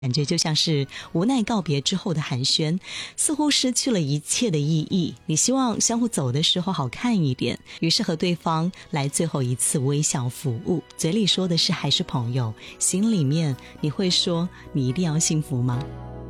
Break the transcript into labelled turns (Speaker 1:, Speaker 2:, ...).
Speaker 1: 感觉就像是无奈告别之后的寒暄，似乎失去了一切的意义。你希望相互走的时候好看一点，于是和对方来最后一次微笑服务，嘴里说的是还是朋友，心里面你会说你一定要幸福吗？